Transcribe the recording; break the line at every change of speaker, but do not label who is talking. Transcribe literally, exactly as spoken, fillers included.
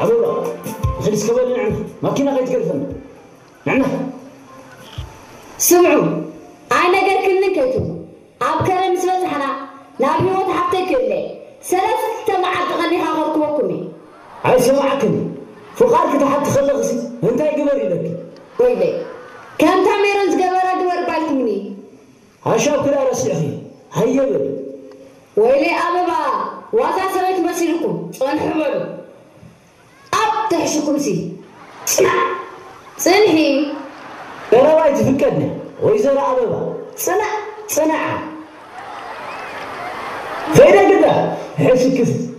عبوا خلص كبر نعم ماكينة غير تقرفنا نعم
سمعوا أنا قال كلنا كتو عب كلام سبت حنا نبي وضع حتى كله ثلاثة معاد غني هاخد كوكمي
عايز سمعكني فقارك تحت خلصي أنت يقبر لك
ويلي كم تعميرون تقبر أقبر بالكمني
هشاو كلا رأسي أخي هيا بلي
ويلي أبابا واسع سبت مسيركم صنحوا أب تحشكم سي صنحي
ترى وايد فكرنا ويزرع أبابا صنع صنع فإذا كده حس كذا